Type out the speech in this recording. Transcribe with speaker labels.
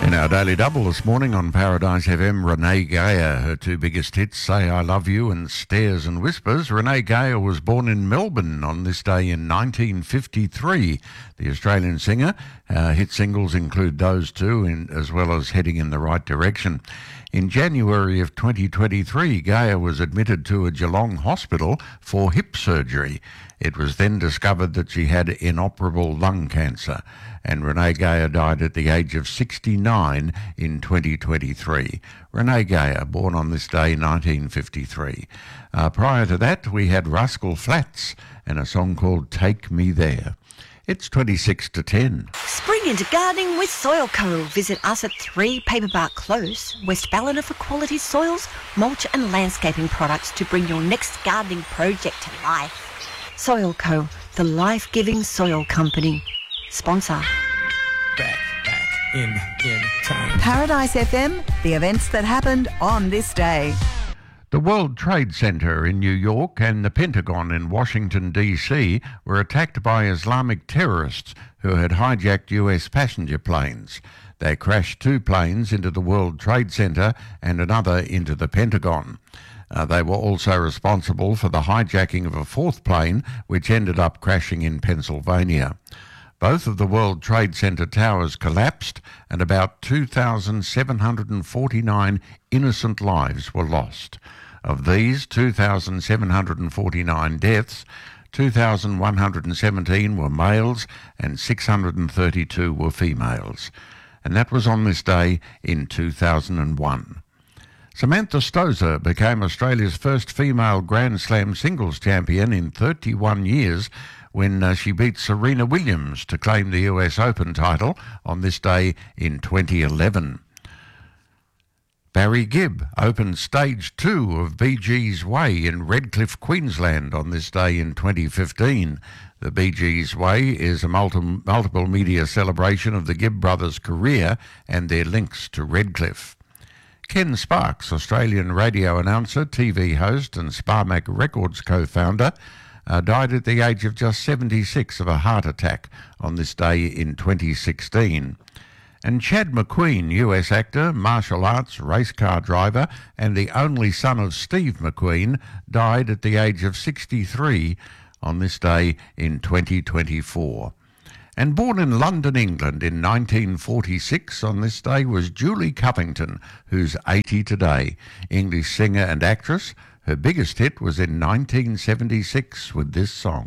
Speaker 1: In our Daily Double this morning on Paradise FM, Renee Geyer, her two biggest hits, Say I Love You and Stares and Whispers. Renee Geyer was born in Melbourne on this day in 1953. The Australian singer, hit singles include those two, as well as Heading in the Right Direction. In January of 2023, Geyer was admitted to a Geelong hospital for hip surgery. It was then discovered that she had inoperable lung cancer, and Renee Geyer died at the age of 69 in 2023. Renee Geyer, born on this day, 1953. Prior to that, we had Rascal Flatts and a song called Take Me There. It's 26 to 10.
Speaker 2: Spring into gardening with Soil Co. Visit us at 3 Paperbark Close, West Ballina for quality soils, mulch and landscaping products to bring your next gardening project to life. Soil Co., the life-giving soil company. Sponsor.
Speaker 3: Back in time.
Speaker 4: Paradise FM, the events that happened on this day.
Speaker 1: The World Trade Center in New York and the Pentagon in Washington, D.C. were attacked by Islamic terrorists who had hijacked U.S. passenger planes. They crashed 2 planes into the World Trade Center and another into the Pentagon. They were also responsible for the hijacking of a 4th plane, which ended up crashing in Pennsylvania. Both of the World Trade Center towers collapsed and about 2,749 innocent lives were lost. Of these 2,749 deaths, 2,117 were males and 632 were females. And that was on this day in 2001. Samantha Stosur became Australia's first female Grand Slam singles champion in 31 years when she beat Serena Williams to claim the US Open title on this day in 2011. Barry Gibb opened Stage 2 of Bee Gees Way in Redcliffe, Queensland on this day in 2015. The Bee Gees Way is a multiple media celebration of the Gibb brothers' career and their links to Redcliffe. Ken Sparks, Australian radio announcer, TV host and Sparmac Records co-founder, died at the age of just 76 of a heart attack on this day in 2016. And Chad McQueen, US actor, martial arts, race car driver, and the only son of Steve McQueen, died at the age of 63 on this day in 2024. And born in London, England in 1946 on this day was Julie Covington, who's 80 today. English singer and actress. Her biggest hit was in 1976 with this song.